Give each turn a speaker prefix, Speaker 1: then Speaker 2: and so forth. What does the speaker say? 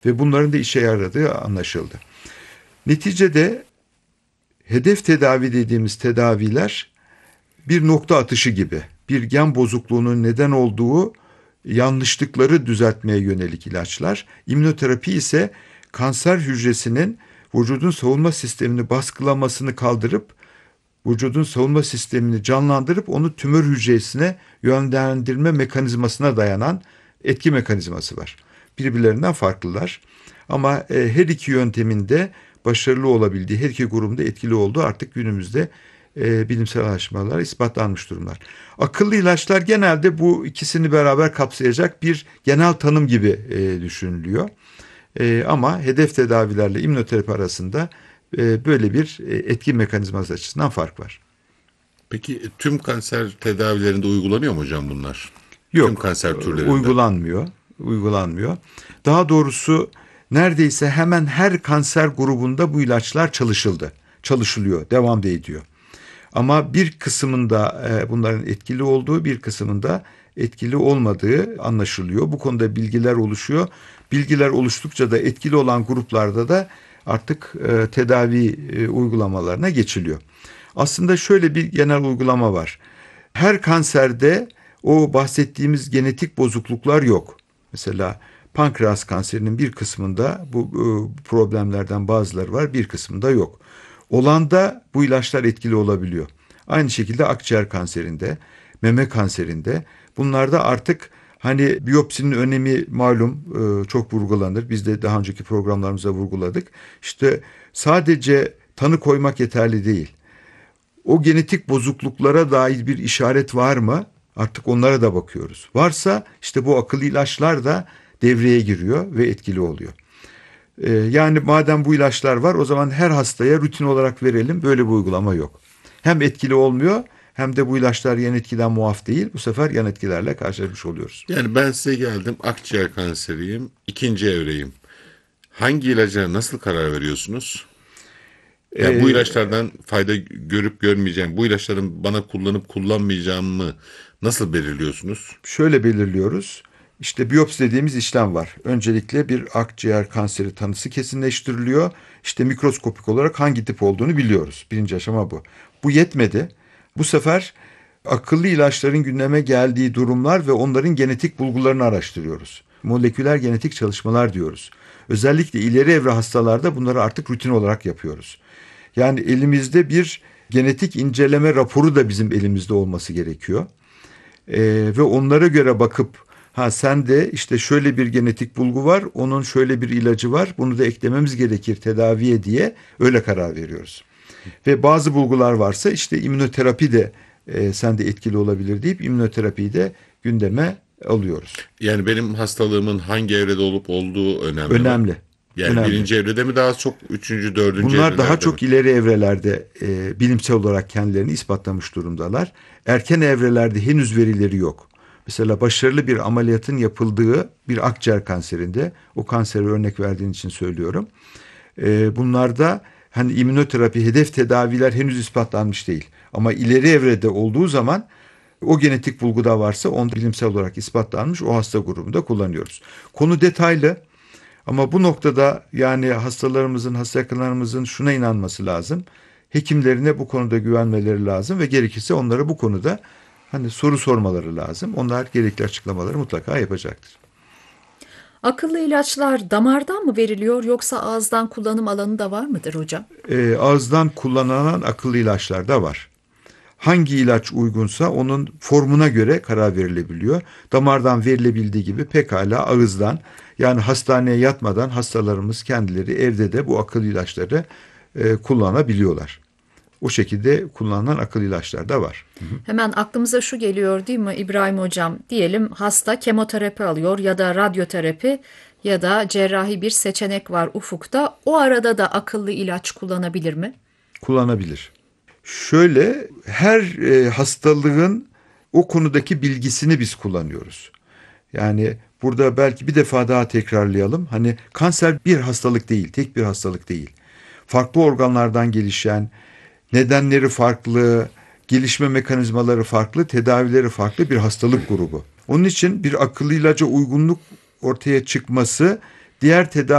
Speaker 1: Ve bunların da işe yaradığı anlaşıldı. Neticede hedef tedavi dediğimiz tedaviler bir nokta atışı gibi. Bir gen bozukluğunun neden olduğu yanlışlıkları düzeltmeye yönelik ilaçlar. İmmünoterapi ise kanser hücresinin vücudun savunma sistemini baskılamasını kaldırıp vücudun savunma sistemini canlandırıp onu tümör hücresine yönlendirme mekanizmasına dayanan etki mekanizması var. Birbirlerinden farklılar. Ama her iki yöntemin de başarılı olabildiği, her iki grubunda etkili olduğu artık günümüzde bilimsel araştırmalar ispatlanmış durumlar. Akıllı ilaçlar genelde bu ikisini beraber kapsayacak bir genel tanım gibi düşünülüyor. Ama hedef tedavilerle immünoterapi arasında böyle bir etki mekanizması açısından fark var.
Speaker 2: Peki tüm kanser tedavilerinde uygulanıyor mu hocam bunlar? Tüm
Speaker 1: Yok,
Speaker 2: kanser türlerinde.
Speaker 1: uygulanmıyor. Daha doğrusu neredeyse hemen her kanser grubunda bu ilaçlar çalışılıyor, devam da ediyor. Ama bir kısmında bunların etkili olduğu, bir kısmında etkili olmadığı anlaşılıyor. Bu konuda bilgiler oluşuyor. Bilgiler oluştukça da etkili olan gruplarda da artık tedavi uygulamalarına geçiliyor. Aslında şöyle bir genel uygulama var. Her kanserde o bahsettiğimiz genetik bozukluklar yok. Mesela pankreas kanserinin bir kısmında bu problemlerden bazıları var, bir kısmında yok. Olanda bu ilaçlar etkili olabiliyor. Aynı şekilde akciğer kanserinde, meme kanserinde bunlarda artık hani biyopsinin önemi malum çok vurgulanır. Biz de daha önceki programlarımızda vurguladık. İşte sadece tanı koymak yeterli değil. O genetik bozukluklara dair bir işaret var mı? Artık onlara da bakıyoruz. Varsa işte bu akıllı ilaçlar da devreye giriyor ve etkili oluyor. Yani madem bu ilaçlar var o zaman her hastaya rutin olarak verelim. Böyle bir uygulama yok. Hem etkili olmuyor hem de bu ilaçlar yan etkiden muaf değil. Bu sefer yan etkilerle karşılaşmış oluyoruz.
Speaker 2: Yani ben size geldim, akciğer kanseriyim, ikinci evreyim. Hangi ilaca nasıl karar veriyorsunuz? Yani bu
Speaker 1: Ee,
Speaker 2: ilaçlardan fayda görüp görmeyeceğim, bu ilaçların bana kullanıp kullanmayacağımı nasıl belirliyorsunuz?
Speaker 1: Şöyle belirliyoruz. İşte biyopsi dediğimiz işlem var. Öncelikle bir akciğer kanseri tanısı kesinleştiriliyor. İşte mikroskopik olarak hangi tip olduğunu biliyoruz. Birinci aşama bu. Bu yetmedi. Bu sefer akıllı ilaçların gündeme geldiği durumlar ve onların genetik bulgularını araştırıyoruz. Moleküler genetik çalışmalar diyoruz. Özellikle ileri evre hastalarda bunları artık rutin olarak yapıyoruz. Yani elimizde bir genetik inceleme raporu da bizim elimizde olması gerekiyor. Ve onlara göre bakıp ha sende işte şöyle bir genetik bulgu var, onun şöyle bir ilacı var, bunu da eklememiz gerekir tedaviye diye öyle karar veriyoruz. Ve bazı bulgular varsa işte immünoterapi de sende etkili olabilir deyip immünoterapiyi de gündeme alıyoruz.
Speaker 2: Yani benim hastalığımın hangi evrede olup olduğu önemli mi?
Speaker 1: Önemli,
Speaker 2: Yani
Speaker 1: önemli.
Speaker 2: birinci evrede mi daha çok, üçüncü, dördüncü
Speaker 1: Bunlar daha
Speaker 2: evrelerde mi?
Speaker 1: çok ileri evrelerde bilimsel olarak kendilerini ispatlamış durumdalar. Erken evrelerde henüz verileri yok. Mesela başarılı bir ameliyatın yapıldığı bir akciğer kanserinde, o kansere örnek verdiğin için söylüyorum. Bunlarda hani immünoterapi, hedef tedaviler henüz ispatlanmış değil. Ama ileri evrede olduğu zaman o genetik bulguda varsa onu bilimsel olarak ispatlanmış o hasta grubunda kullanıyoruz. Konu detaylı. Ama bu noktada yani hastalarımızın, hasta yakınlarımızın şuna inanması lazım. Hekimlerine bu konuda güvenmeleri lazım ve gerekirse onlara bu konuda hani soru sormaları lazım. Onlar gerekli açıklamaları mutlaka yapacaktır.
Speaker 3: Akıllı ilaçlar damardan mı veriliyor yoksa ağızdan kullanım alanı da var mıdır hocam?
Speaker 1: Ağızdan kullanılan akıllı ilaçlar da var. Hangi ilaç uygunsa onun formuna göre karar verilebiliyor. Damardan verilebildiği gibi pekala ağızdan yani hastaneye yatmadan hastalarımız kendileri evde de bu akıllı ilaçları kullanabiliyorlar. O şekilde kullanılan akıllı ilaçlar da var.
Speaker 3: Hemen aklımıza şu geliyor değil mi İbrahim hocam? Diyelim hasta kemoterapi alıyor ya da radyoterapi ya da cerrahi bir seçenek var ufukta. O arada da akıllı ilaç kullanabilir mi?
Speaker 1: Kullanabilir. Şöyle her hastalığın o konudaki bilgisini biz kullanıyoruz. Yani burada belki bir defa daha tekrarlayalım. Hani kanser bir hastalık değil, tek bir hastalık değil. Farklı organlardan gelişen, nedenleri farklı, gelişme mekanizmaları farklı, tedavileri farklı bir hastalık grubu. Onun için bir akıllı ilaca uygunluk ortaya çıkması diğer tedavi